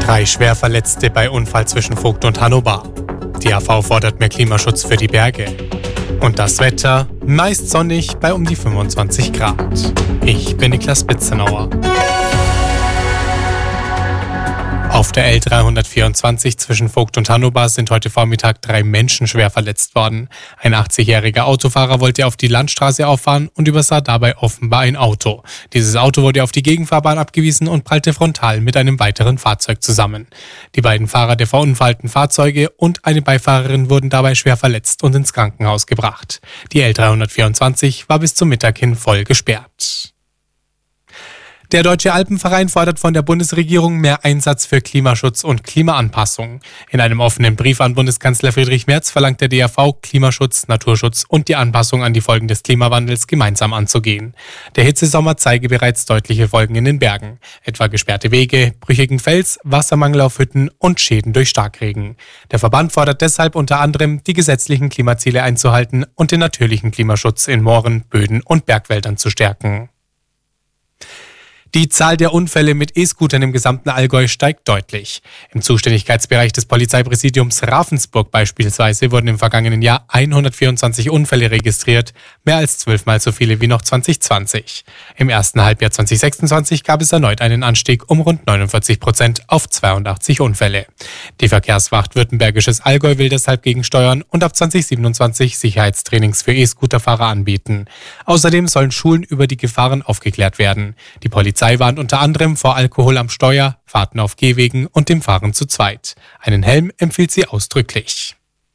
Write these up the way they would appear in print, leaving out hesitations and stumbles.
3 Schwerverletzte bei Unfall zwischen Vogt und Hannover. Die AV fordert mehr Klimaschutz für die Berge. Und das Wetter meist sonnig bei um die 25 Grad. Ich bin Niklas Bitzenauer. Auf der L324 zwischen Vogt und Hannover sind heute Vormittag 3 Menschen schwer verletzt worden. Ein 80-jähriger Autofahrer wollte auf die Landstraße auffahren und übersah dabei offenbar ein Auto. Dieses Auto wurde auf die Gegenfahrbahn abgewiesen und prallte frontal mit einem weiteren Fahrzeug zusammen. Die beiden Fahrer der verunfallten Fahrzeuge und eine Beifahrerin wurden dabei schwer verletzt und ins Krankenhaus gebracht. Die L324 war bis zum Mittag hin voll gesperrt. Der Deutsche Alpenverein fordert von der Bundesregierung mehr Einsatz für Klimaschutz und Klimaanpassung. In einem offenen Brief an Bundeskanzler Friedrich Merz verlangt der DAV, Klimaschutz, Naturschutz und die Anpassung an die Folgen des Klimawandels gemeinsam anzugehen. Der Hitzesommer zeige bereits deutliche Folgen in den Bergen, etwa gesperrte Wege, brüchigen Fels, Wassermangel auf Hütten und Schäden durch Starkregen. Der Verband fordert deshalb unter anderem, die gesetzlichen Klimaziele einzuhalten und den natürlichen Klimaschutz in Mooren, Böden und Bergwäldern zu stärken. Die Zahl der Unfälle mit E-Scootern im gesamten Allgäu steigt deutlich. Im Zuständigkeitsbereich des Polizeipräsidiums Ravensburg beispielsweise wurden im vergangenen Jahr 124 Unfälle registriert, mehr als 12-mal so viele wie noch 2020. Im ersten Halbjahr 2026 gab es erneut einen Anstieg um rund 49% auf 82 Unfälle. Die Verkehrswacht Württembergisches Allgäu will deshalb gegensteuern und ab 2027 Sicherheitstrainings für E-Scooterfahrer anbieten. Außerdem sollen Schulen über die Gefahren aufgeklärt werden. Die Polizei warnt unter anderem vor Alkohol am Steuer, Fahrten auf Gehwegen und dem Fahren zu zweit. Einen Helm empfiehlt sie ausdrücklich.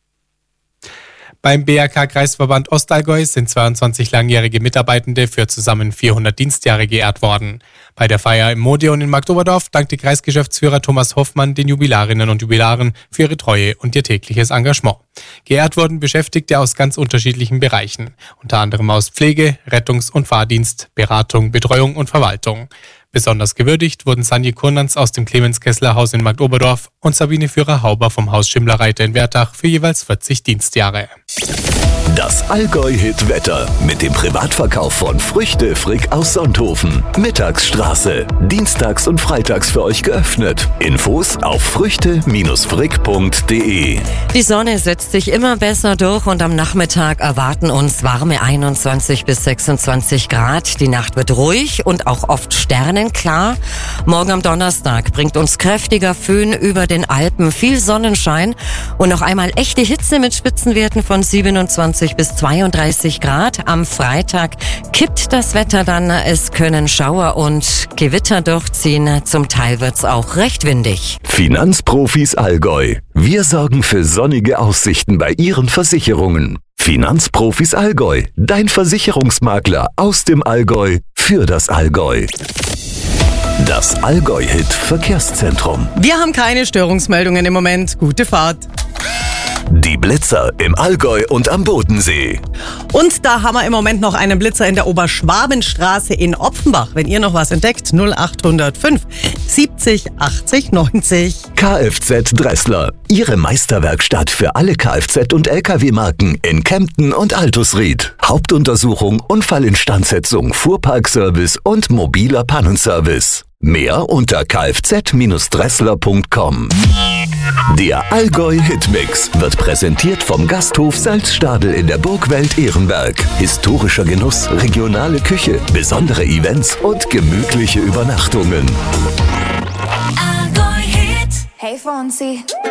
Beim BRK-Kreisverband Ostallgäu sind 22 langjährige Mitarbeitende für zusammen 400 Dienstjahre geehrt worden. Bei der Feier im Modeon in Marktoberdorf dankte Kreisgeschäftsführer Thomas Hoffmann den Jubilarinnen und Jubilaren für ihre Treue und ihr tägliches Engagement. Geehrt wurden Beschäftigte aus ganz unterschiedlichen Bereichen, unter anderem aus Pflege, Rettungs- und Fahrdienst, Beratung, Betreuung und Verwaltung. Besonders gewürdigt wurden Sanje Kurnans aus dem Clemens-Kessler-Haus in Marktoberdorf und Sabine Führer-Hauber vom Haus Schimmlerreiter in Wertach für jeweils 40 Dienstjahre. Das Allgäu-Hit-Wetter mit dem Privatverkauf von Früchte Frick aus Sonthofen. Mittagsstraße. Dienstags und freitags für euch geöffnet. Infos auf früchte-frick.de. Die Sonne setzt sich immer besser durch und am Nachmittag erwarten uns warme 21 bis 26 Grad. Die Nacht wird ruhig und auch oft sternenklar. Morgen am Donnerstag bringt uns kräftiger Föhn über den Alpen, viel Sonnenschein und noch einmal echte Hitze mit Spitzenwerten von 27 bis 32 Grad. Am Freitag kippt das Wetter dann. Es können Schauer und Gewitter durchziehen. Zum Teil wird's auch recht windig. Finanzprofis Allgäu. Wir sorgen für sonnige Aussichten bei Ihren Versicherungen. Finanzprofis Allgäu. Dein Versicherungsmakler aus dem Allgäu für das Allgäu. Das Allgäu-Hit Verkehrszentrum. Wir haben keine Störungsmeldungen im Moment. Gute Fahrt. Die Blitzer im Allgäu und am Bodensee. Und da haben wir im Moment noch einen Blitzer in der Oberschwabenstraße in Opfenbach. Wenn ihr noch was entdeckt, 0805 70 80 90. Kfz Dressler. Ihre Meisterwerkstatt für alle Kfz- und Lkw-Marken in Kempten und Altusried. Hauptuntersuchung, Unfallinstandsetzung, Fuhrparkservice und mobiler Pannenservice. Mehr unter kfz-dressler.com. Der Allgäu-Hitmix wird präsentiert vom Gasthof Salzstadel in der Burgwelt Ehrenberg. Historischer Genuss, regionale Küche, besondere Events und gemütliche Übernachtungen. Allgäu-Hit. Hey Fonsi.